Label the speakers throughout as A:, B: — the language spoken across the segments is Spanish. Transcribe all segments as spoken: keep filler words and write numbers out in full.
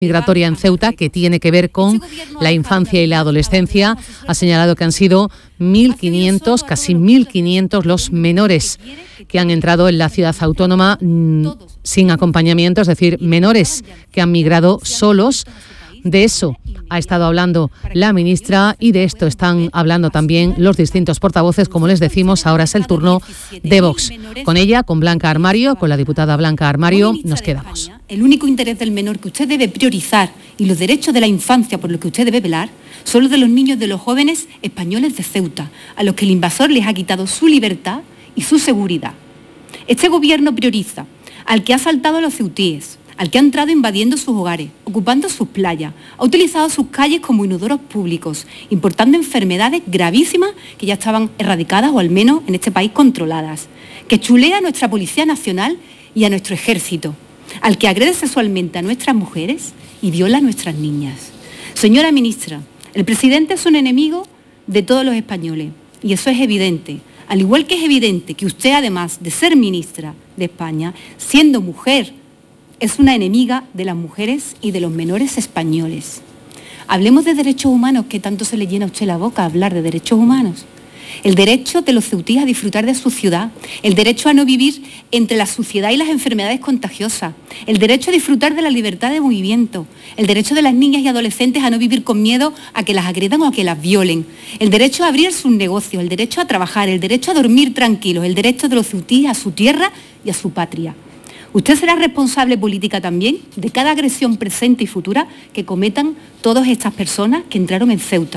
A: migratoria en Ceuta, que tiene que ver con la infancia y la adolescencia. Ha señalado que han sido mil quinientos, casi mil quinientos los menores que han entrado en la ciudad autónoma mmm, sin acompañamiento, es decir, menores que han migrado solos. De eso ha estado hablando la ministra y de esto están hablando también los distintos portavoces. Como les decimos, ahora es el turno de Vox. Con ella, con Blanca Armario, con la diputada Blanca Armario, nos quedamos.
B: El único interés del menor que usted debe priorizar y los derechos de la infancia por los que usted debe velar son los de los niños, de los jóvenes españoles de Ceuta, a los que el invasor les ha quitado su libertad y su seguridad. Este gobierno prioriza al que ha asaltado a los ceutíes, al que ha entrado invadiendo sus hogares, ocupando sus playas, ha utilizado sus calles como inodoros públicos, importando enfermedades gravísimas que ya estaban erradicadas o al menos en este país controladas, que chulea a nuestra Policía Nacional y a nuestro Ejército, al que agrede sexualmente a nuestras mujeres y viola a nuestras niñas. Señora ministra, el presidente es un enemigo de todos los españoles y eso es evidente, al igual que es evidente que usted, además de ser ministra de España, siendo mujer, es una enemiga de las mujeres y de los menores españoles. Hablemos de derechos humanos, que tanto se le llena a usted la boca a hablar de derechos humanos. El derecho de los ceutíes a disfrutar de su ciudad, el derecho a no vivir entre la suciedad y las enfermedades contagiosas, el derecho a disfrutar de la libertad de movimiento, el derecho de las niñas y adolescentes a no vivir con miedo a que las agredan o a que las violen, el derecho a abrir sus negocios, el derecho a trabajar, el derecho a dormir tranquilos, el derecho de los ceutíes a su tierra y a su patria. Usted será responsable política también de cada agresión presente y futura que cometan todas estas personas que entraron en Ceuta.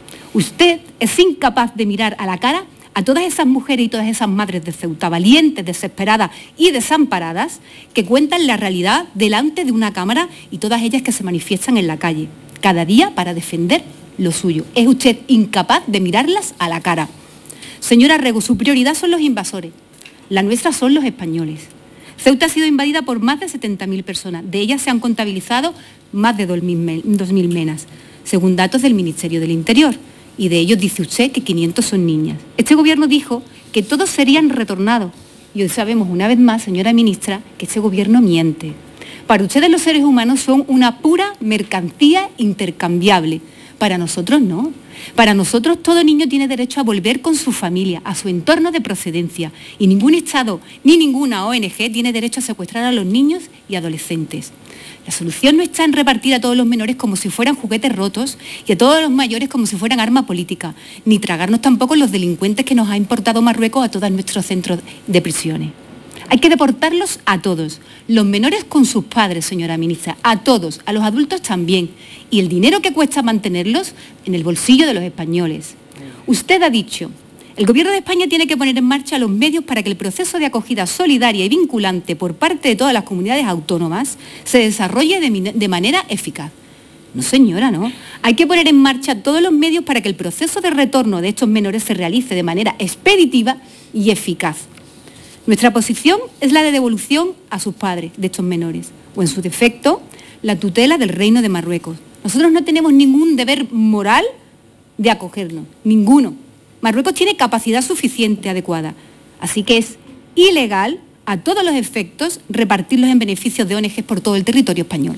B: Usted es incapaz de mirar a la cara a todas esas mujeres y todas esas madres de Ceuta, valientes, desesperadas y desamparadas, que cuentan la realidad delante de una cámara y todas ellas que se manifiestan en la calle, cada día para defender lo suyo. Es usted incapaz de mirarlas a la cara. Señora Rego, su prioridad son los invasores, la nuestra son los españoles. Ceuta ha sido invadida por más de setenta mil personas. De ellas se han contabilizado más de dos mil menas, según datos del Ministerio del Interior. Y de ellos dice usted que quinientos son niñas. Este gobierno dijo que todos serían retornados. Y hoy sabemos una vez más, señora ministra, que este gobierno miente. Para ustedes los seres humanos son una pura mercancía intercambiable. Para nosotros no. Para nosotros todo niño tiene derecho a volver con su familia, a su entorno de procedencia. Y ningún Estado ni ninguna O N G tiene derecho a secuestrar a los niños y adolescentes. La solución no está en repartir a todos los menores como si fueran juguetes rotos y a todos los mayores como si fueran arma política, ni tragarnos tampoco los delincuentes que nos ha importado Marruecos a todos nuestros centros de prisiones. Hay que deportarlos a todos, los menores con sus padres, señora ministra, a todos, a los adultos también, y el dinero que cuesta mantenerlos en el bolsillo de los españoles. Usted ha dicho, el Gobierno de España tiene que poner en marcha los medios para que el proceso de acogida solidaria y vinculante por parte de todas las comunidades autónomas se desarrolle de, de manera eficaz. No, señora, no. Hay que poner en marcha todos los medios para que el proceso de retorno de estos menores se realice de manera expeditiva y eficaz. Nuestra posición es la de devolución a sus padres de estos menores, o en su defecto, la tutela del Reino de Marruecos. Nosotros no tenemos ningún deber moral de acogernos, ninguno. Marruecos tiene capacidad suficiente adecuada, así que es ilegal a todos los efectos repartirlos en beneficios de O N Ges por todo el territorio español.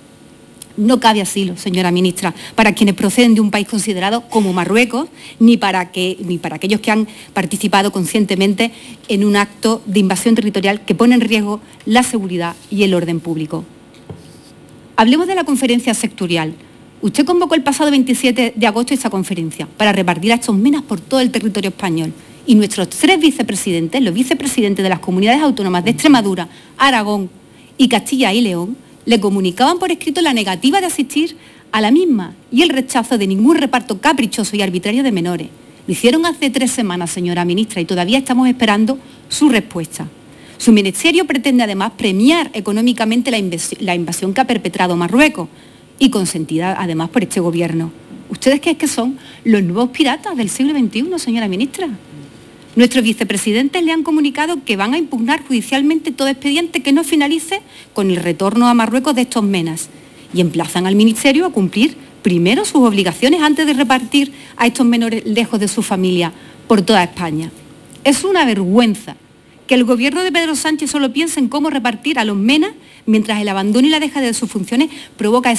B: No cabe asilo, señora ministra, para quienes proceden de un país considerado como Marruecos, ni para, que, ni para aquellos que han participado conscientemente en un acto de invasión territorial que pone en riesgo la seguridad y el orden público. Hablemos de la conferencia sectorial. Usted convocó el pasado veintisiete de agosto esta conferencia para repartir a estos menas por todo el territorio español. Y nuestros tres vicepresidentes, los vicepresidentes de las comunidades autónomas de Extremadura, Aragón y Castilla y León, le comunicaban por escrito la negativa de asistir a la misma y el rechazo de ningún reparto caprichoso y arbitrario de menores. Lo hicieron hace tres semanas, señora ministra, y todavía estamos esperando su respuesta. Su ministerio pretende además premiar económicamente la invasión, la invasión que ha perpetrado Marruecos y consentida además por este gobierno. ¿Ustedes qué es que son los nuevos piratas del siglo veintiuno, señora ministra? Nuestros vicepresidentes le han comunicado que van a impugnar judicialmente todo expediente que no finalice con el retorno a Marruecos de estos menas y emplazan al Ministerio a cumplir primero sus obligaciones antes de repartir a estos menores lejos de su familia por toda España. Es una vergüenza que el gobierno de Pedro Sánchez solo piensa en cómo repartir a los menas, mientras el abandono y la deja de sus funciones provoca